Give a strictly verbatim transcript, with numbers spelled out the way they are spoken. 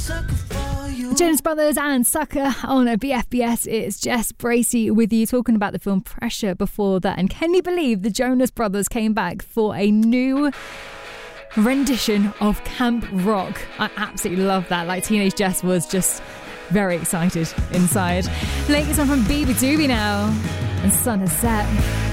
Jonas Brothers and Sucker on a B F B S. It's Jess Bracey with you, talking about the film Pressure before that. And can you believe the Jonas Brothers came back for a new rendition of Camp Rock? I absolutely love that. Like, teenage Jess was just very excited inside. Latest one from Biba Doobie now, and Sun Has Set.